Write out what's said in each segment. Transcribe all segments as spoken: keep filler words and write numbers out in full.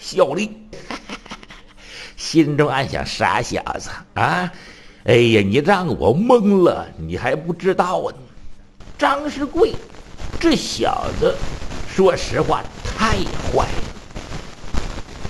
效力。心中暗想：傻小子啊！哎呀，你让我懵了，你还不知道啊！张世贵这小子，说实话太坏了，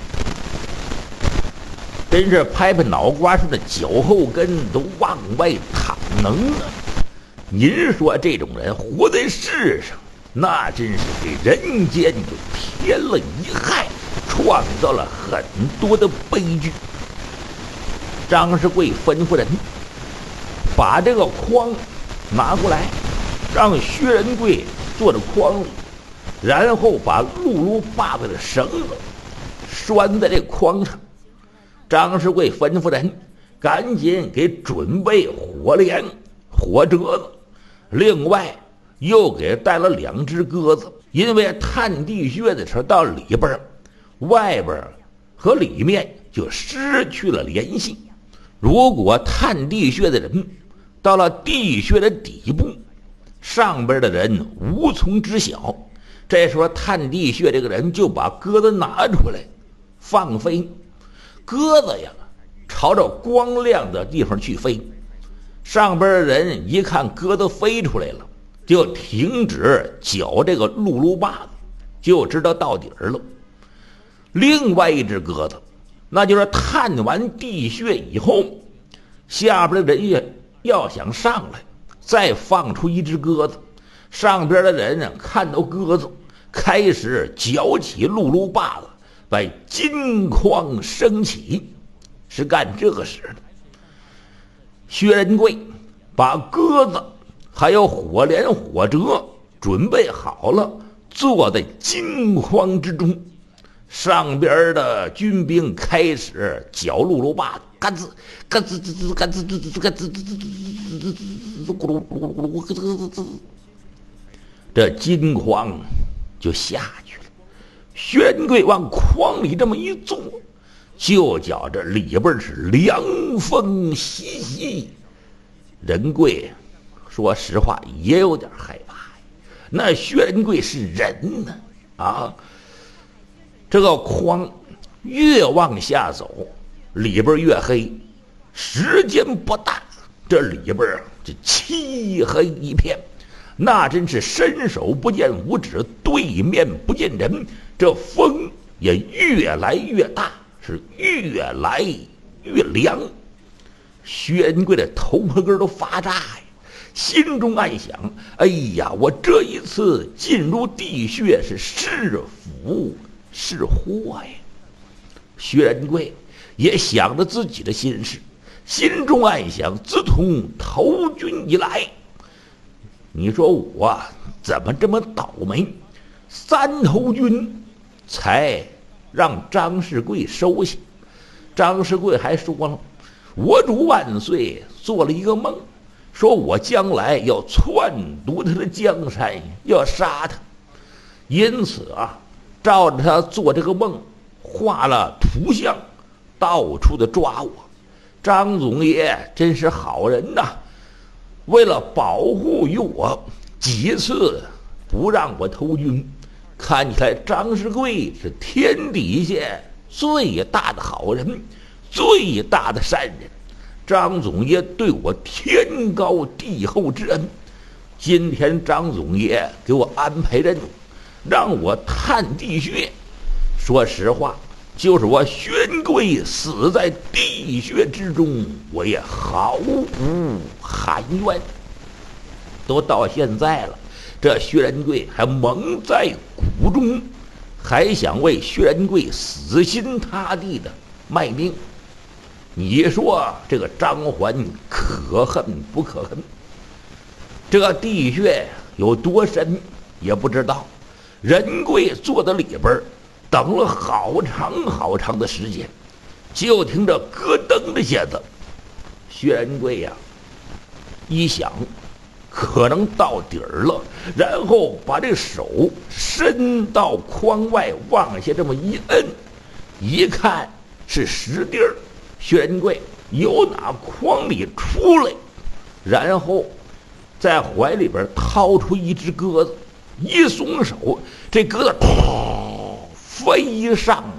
真是拍拍脑瓜上的脚后跟都往外淌能啊！您说这种人活在世上，那真是给人间就添了一害，创造了很多的悲剧。张世贵吩咐人把这个筐拿过来，让薛仁贵坐着筐里，然后把辘轳把子的绳子拴在这筐上。张世贵吩咐人赶紧给准备火镰、火折子，另外又给带了两只鸽子，因为探地穴的时候到里边，外边和里面就失去了联系。如果探地穴的人到了地穴的底部，上边的人无从知晓，这时候探地穴这个人就把鸽子拿出来放飞，鸽子呀朝着光亮的地方去飞，上边的人一看鸽子飞出来了，就停止搅这个辘轳把子，就知道到底儿了。另外一只鸽子，那就是探完地穴以后，下边的人也要想上来，再放出一只鸽子，上边的人呢看到鸽子，开始搅起辘轳把子，把金筐升起，是干这个事的。薛仁贵把鸽子还有火镰、火折准备好了，坐在金筐之中。上边的军兵开始搅辘轳把子，嘎吱嘎吱吱吱嘎吱吱吱嘎吱吱吱吱吱咕噜咕噜咕噜咕噜咕噜，这金筐就下去了。薛仁贵往筐里这么一坐，就觉着里边是凉风习习。仁贵说实话也有点害怕，那薛仁贵是人呢啊！这个筐越往下走，里边越黑，时间不大，这里边这漆黑一片，那真是伸手不见五指，对面不见人。这风也越来越大，是越来越凉。薛仁贵的头皮根都发炸呀，心中暗想：哎呀，我这一次进入地穴是是福是祸呀！薛仁贵也想着自己的心事，心中暗想：自从投军以来，你说我怎么这么倒霉？三头军才让张世贵收下。张世贵还说了：我主万岁做了一个梦，说我将来要篡夺他的江山，要杀他。因此啊，照着他做这个梦，画了图像，到处的抓我。张总爷真是好人呐，为了保护于我，几次不让我投军。看起来张世贵是天底下最大的好人，最大的善人。张总爷对我天高地厚之恩，今天张总爷给我安排任务，让我探地穴。说实话，就是我薛仁贵死在地穴之中，我也毫无含冤。都到现在了，这薛仁贵还蒙在鼓中，还想为薛仁贵死心塌地的卖命。你说这个张环可恨不可恨？这个地穴有多深也不知道，仁贵坐在里边等了好长好长的时间，就听着咯噔的下子，薛仁贵呀一想可能到底儿了，然后把这手伸到筐外，往下这么一摁，一看是实地儿。薛仁贵由打筐里出来，然后在怀里边掏出一只鸽子，一松手，这鸽子飞上